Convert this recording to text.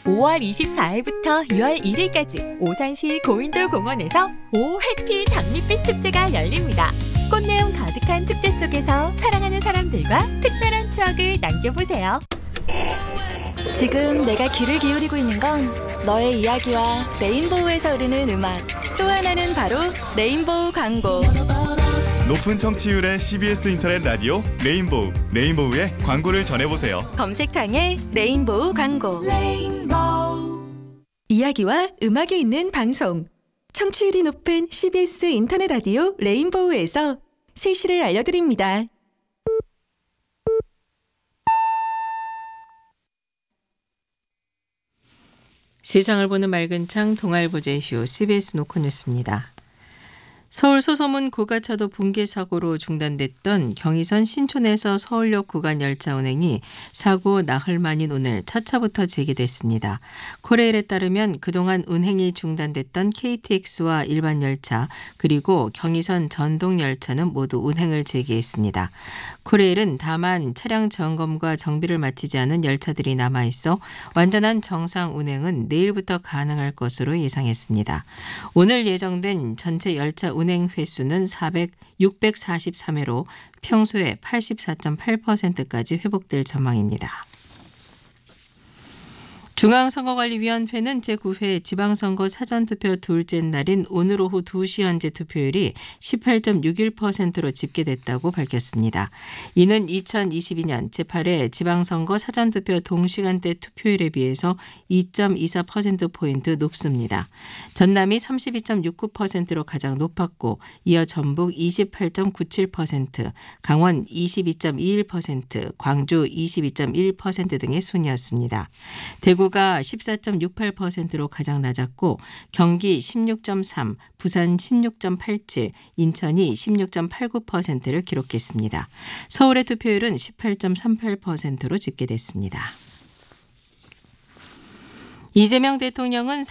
5월 24일부터 6월 1일까지 오산시 고인돌 공원에서 오 해피 장밋빛 축제가 열립니다. 꽃내음 가득한 축제 속에서 사랑하는 사람들과 특별한 추억을 남겨보세요. 지금 내가 귀를 기울이고 있는 건 너의 이야기와 레인보우에서 흐르는 음악, 또 하나는 바로 레인보우 광고. 높은 청취율의 CBS 인터넷 라디오 레인보우, 레인보우의 광고를 전해보세요. 검색창에 레인보우 광고. 이야기와 음악이 있는 방송. 청취율이 높은 CBS 인터넷 라디오 레인보우에서 세시를 알려드립니다. 세상을 보는 맑은 창 동아일보제휴 CBS 노컷뉴스입니다. 서울 소소문 고가차도 붕괴 사고로 중단됐던 경의선 신촌에서 서울역 구간 열차 운행이 사고 나흘 만인 오늘 첫 차부터 재개됐습니다. 코레일에 따르면 그동안 운행이 중단됐던 KTX와 일반 열차 그리고 경의선 전동 열차는 모두 운행을 재개했습니다. 코레일은 다만 차량 점검과 정비를 마치지 않은 열차들이 남아있어 완전한 정상 운행은 내일부터 가능할 것으로 예상했습니다. 오늘 예정된 전체 열차 운행 횟수는 643회로 평소의 84.8%까지 회복될 전망입니다. 중앙선거관리위원회는 제9회 지방선거 사전투표 둘째 날인 오늘 오후 2시 현재 투표율이 18.61%로 집계됐다고 밝혔습니다. 이는 2022년 제8회 지방선거 사전투표 동시간대 투표율에 비해서 2.24%포인트 높습니다. 전남이 32.69%로 가장 높았고 이어 전북 28.97%, 강원 22.21%, 광주 22.1% 등의 순이었습니다. 대구가 14.68%로 가장 낮았고 경기 16.3, 부산 16.87, 인천이 16.89%를 기록했습니다. 서울의 투표율은 18.38%로 집계됐습니다. 이재명 대통령은